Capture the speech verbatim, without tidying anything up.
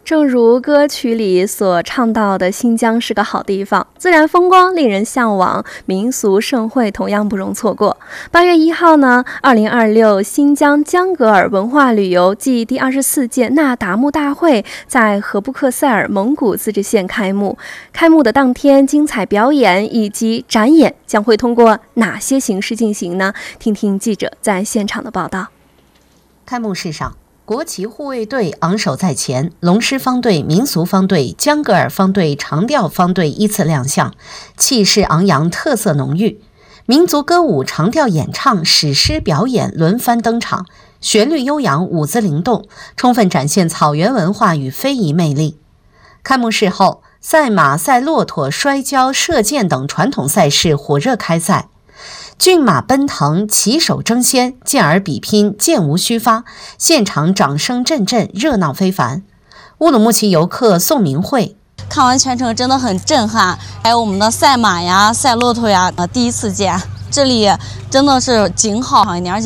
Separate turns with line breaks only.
正如歌曲里所唱到的，新疆是个好地方，自然风光令人向往，民俗盛会同样不容错过。八月一号呢，二零二六新疆江格尔文化旅游暨第二十四届纳达慕大会在禾布克塞尔蒙古自治县开幕。开幕的当天，精彩表演以及展演将会通过哪些形式进行呢？听听记者在现场的报道。
开幕式上，国旗护卫队昂首在前，龙狮方队、民俗方队、江格尔方队、长调方队依次亮相，气势昂扬，特色浓郁。民族歌舞、长调演唱、史诗表演轮番登场，旋律悠扬，舞姿灵动，充分展现草原文化与非遗魅力。开幕式后，赛马、赛骆驼、摔跤、射箭等传统赛事火热开赛。骏马奔腾，骑手争先，健儿比拼，箭无虚发，现场掌声阵阵，热闹非凡。乌鲁木齐游客宋明慧
看完全程真的很震撼，还有我们的赛马呀、赛骆驼呀，呃，第一次见，这里真的是景好一点，而且